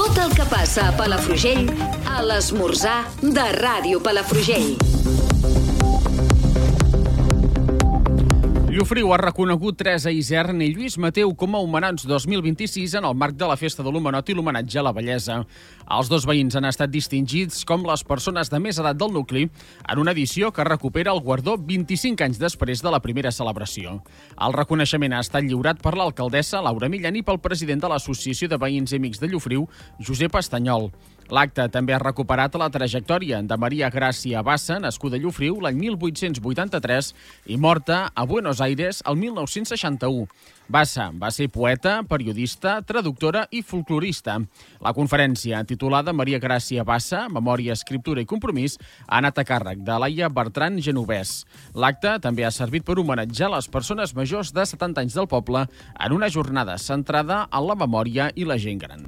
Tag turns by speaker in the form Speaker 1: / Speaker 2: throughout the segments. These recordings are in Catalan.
Speaker 1: Tot el que passa a Palafrugell, a l'esmorzar de Ràdio Palafrugell.
Speaker 2: Llofriu ha reconegut Teresa Isern i Lluís Mateu com a homenats 2026 en el marc de la Festa de l'Homenot i l'homenatge a la bellesa. Els dos veïns han estat distingits com les persones de més edat del nucli en una edició que recupera el guardó 25 anys després de la primera celebració. El reconeixement ha estat lliurat per l'alcaldessa Laura Millán i pel president de l'Associació de Veïns i Amics de Llofriu, Josep Estanyol. L'acte també ha recuperat la trajectòria de Maria Gràcia Bassa, nascuda a Llofriu l'any 1883 i morta a Buenos Aires el 1961. Bassa va ser poeta, periodista, traductora i folclorista. La conferència, titulada Maria Gràcia Bassa, Memòria, Escriptura i Compromís, ha anat a càrrec de Laia Bertran Genovès. L'acte també ha servit per homenatjar les persones majors de 70 anys del poble en una jornada centrada en la memòria i la gent gran.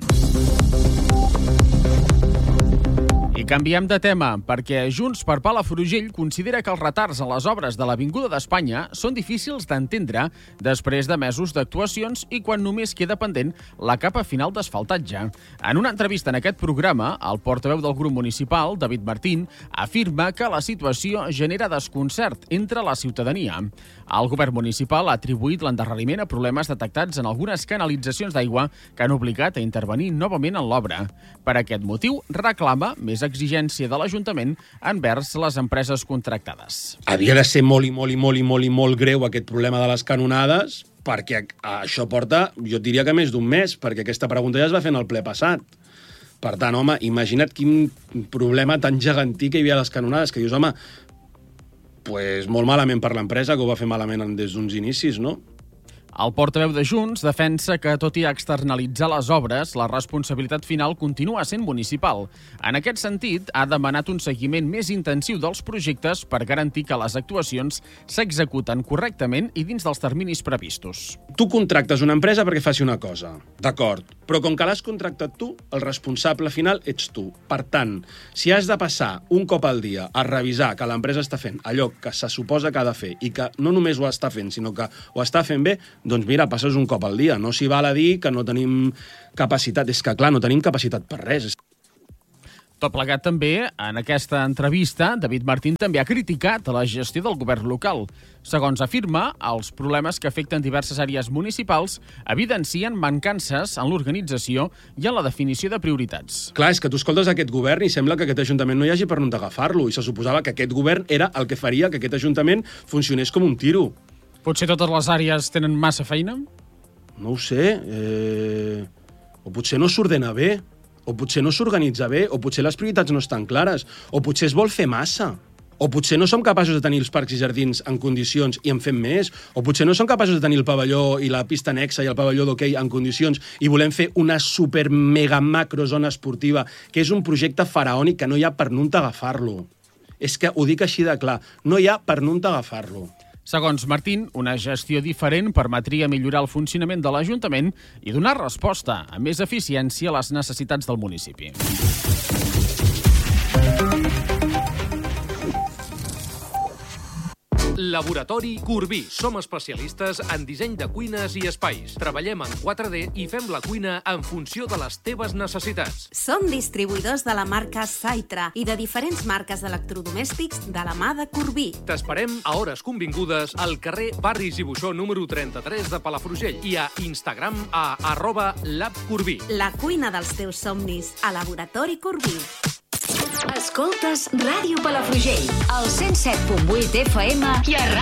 Speaker 2: I canviem de tema, perquè Junts per Palafrugell considera que els retards en les obres de l'Avinguda d'Espanya són difícils d'entendre després de mesos d'actuacions i quan només queda pendent la capa final d'asfaltatge. En una entrevista en aquest programa, el portaveu del grup municipal, David Martín, afirma que la situació genera desconcert entre la ciutadania. El govern municipal ha atribuït l'endarreriment a problemes detectats en algunes canalitzacions d'aigua que han obligat a intervenir novament en l'obra. Per aquest motiu, reclama més exigència de l'Ajuntament envers les empreses contractades.
Speaker 3: Havia de ser molt greu aquest problema de les canonades, perquè això porta, jo diria que més d'un mes, perquè aquesta pregunta ja es va fer en el ple passat. Per tant, home, imagina't quin problema tan gegantí que hi havia a les canonades, que dius, home, pues molt malament per l'empresa, que ho va fer malament des d'uns inicis, no?
Speaker 2: El portaveu de Junts defensa que, tot i externalitzar les obres, la responsabilitat final continua sent municipal. En aquest sentit, ha demanat un seguiment més intensiu dels projectes per garantir que les actuacions s'executen correctament i dins dels terminis previstos.
Speaker 3: Tu contractes una empresa perquè faci una cosa, d'acord, però com que l'has contractat tu, el responsable final ets tu. Per tant, si has de passar un cop al dia a revisar que l'empresa està fent allò que se suposa que ha de fer i que no només ho està fent, sinó que ho està fent bé, doncs mira, passes un cop al dia. No s'hi val a dir que no tenim capacitat. És que, clar, no tenim capacitat per res.
Speaker 2: Tot plegat també, en aquesta entrevista, David Martín també ha criticat la gestió del govern local. Segons afirma, els problemes que afecten diverses àrees municipals evidencien mancances en l'organització i en la definició de prioritats.
Speaker 3: Clar, és que tu escoltes aquest govern i sembla que aquest ajuntament no hi hagi per on agafar-lo, i se suposava que aquest govern era el que faria que aquest ajuntament funcionés com un tiro.
Speaker 2: Potser totes les àrees tenen massa feina?
Speaker 3: No ho sé. O potser no s'ordena bé, o potser no s'organitza bé, o potser les prioritats no estan clares, o potser es vol fer massa. O potser no som capaços de tenir els parcs i jardins en condicions i en fem més. O potser no som capaços de tenir el pavelló i la pista anexa i el pavelló d'hoquei en condicions i volem fer una super mega macro zona esportiva, que és un projecte faraònic que no hi ha per on agafar-lo. És que ho dic així de clar, no hi ha per on agafar-lo.
Speaker 2: Segons Martín, una gestió diferent permetria millorar el funcionament de l'Ajuntament i donar resposta amb més eficiència a les necessitats del municipi.
Speaker 4: Laboratori Corbí. Som especialistes en disseny de cuines i espais. Treballem en 4D i fem la cuina en funció de les teves necessitats.
Speaker 5: Som distribuïdors de la marca Saitra i de diferents marques d'electrodomèstics de la mà de Corbí.
Speaker 4: T'esperem a hores convingudes al carrer Barris i Buixó número 33 de Palafrugell i a Instagram a @labcorbí.
Speaker 5: La cuina dels teus somnis a Laboratori Corbí.
Speaker 1: Escoltes Ràdio Palafrugell, al 107.8 FM i a